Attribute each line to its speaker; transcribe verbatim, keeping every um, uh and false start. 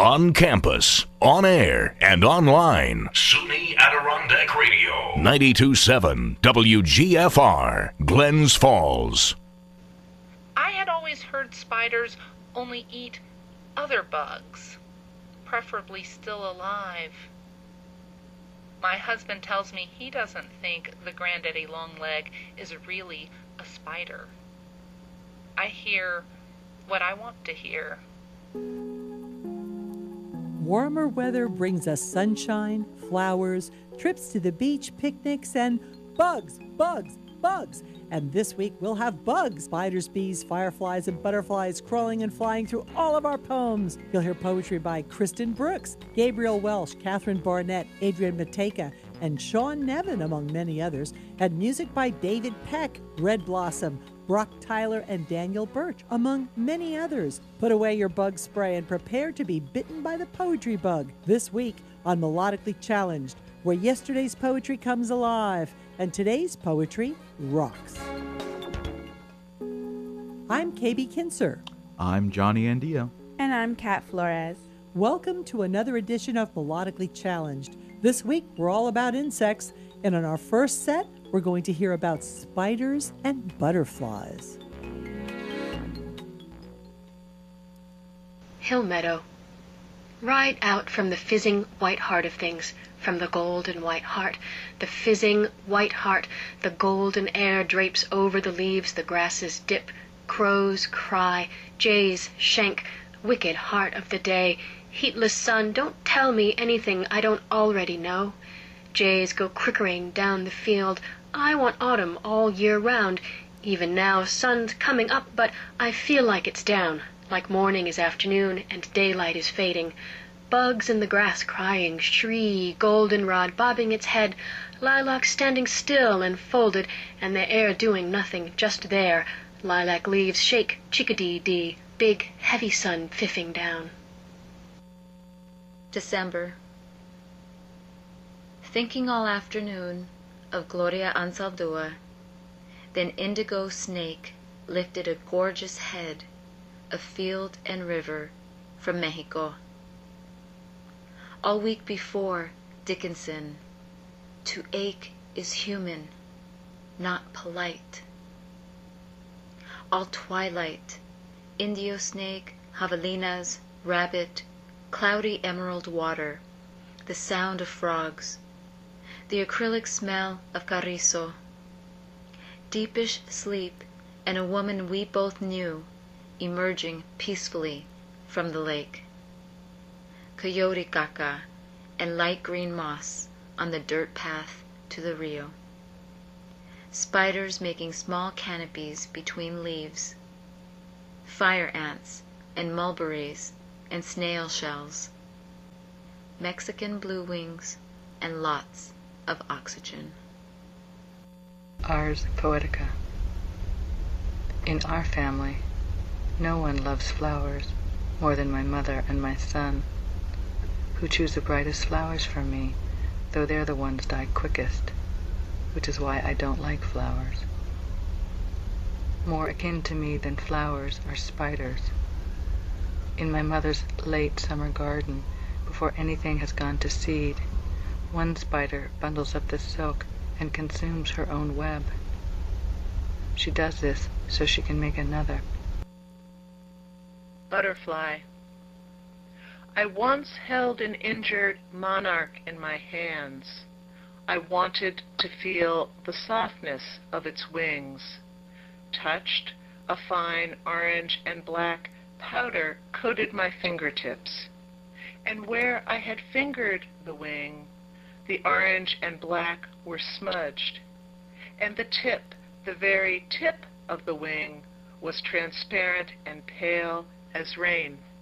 Speaker 1: On campus, on air, and online. SUNY Adirondack Radio. ninety-two point seven W G F R, Glens Falls.
Speaker 2: I had always heard spiders only eat other bugs, preferably still alive. My husband tells me he doesn't think the Granddaddy Longleg is really a spider. I hear what I want to hear.
Speaker 3: Warmer weather brings us sunshine, flowers, trips to the beach, picnics, and bugs, bugs, bugs. And this week we'll have bugs, spiders, bees, fireflies, and butterflies crawling and flying through all of our poems. You'll hear poetry by Kristen Brooks, Gabriel Welsh, Catherine Barnett, Adrian Mateka, and Sean Nevin, among many others, and music by David Peck, Red Blossom, Brock Tyler, and Daniel Birch, among many others. Put away your bug spray and prepare to be bitten by the poetry bug this week on Melodically Challenged, where yesterday's poetry comes alive and today's poetry rocks. I'm K B Kinser.
Speaker 4: I'm Johnny Andillo.
Speaker 5: And I'm Kat Flores.
Speaker 3: Welcome to another edition of Melodically Challenged. This week, we're all about insects, and on our first set, we're going to hear about spiders and butterflies.
Speaker 6: Hill meadow. Ride out from the fizzing white heart of things, from the golden white heart, the fizzing white heart, the golden air drapes over the leaves, the grasses dip, crows cry, jays shank, wicked heart of the day, heatless sun, don't tell me anything I don't already know. Jays go crickering down the field, I want autumn all year round. Even now sun's coming up, but I feel like it's down, like morning is afternoon and daylight is fading. Bugs in the grass crying, shree, goldenrod bobbing its head, lilac standing still and folded, and the air doing nothing, just there. Lilac leaves shake, chickadee-dee, big, heavy sun fiffing down.
Speaker 7: December. Thinking all afternoon of Gloria Anzaldúa, then indigo snake lifted a gorgeous head of field and river from Mexico. All week before, Dickinson, to ache is human, not polite. All twilight, Indio snake, javelinas, rabbit, cloudy emerald water, the sound of frogs, the acrylic smell of carrizo, deepish sleep, and a woman we both knew emerging peacefully from the lake. Coyote caca and light green moss on the dirt path to the Rio. Spiders making small canopies between leaves. Fire ants and mulberries and snail shells. Mexican blue wings and lots of oxygen.
Speaker 8: Ars Poetica. In our family, no one loves flowers more than my mother and my son, who choose the brightest flowers for me, though they're the ones die quickest, which is why I don't like flowers. More akin to me than flowers are spiders. In my mother's late summer garden, before anything has gone to seed, one spider bundles up the silk and consumes her own web. She does this so she can make another.
Speaker 2: Butterfly. I once held an injured monarch in my hands. I wanted to feel the softness of its wings. Touched, a fine orange and black powder coated my fingertips. And where I had fingered the wing, the orange and black were smudged. And the tip, the very tip of the wing, was transparent and pale as rain.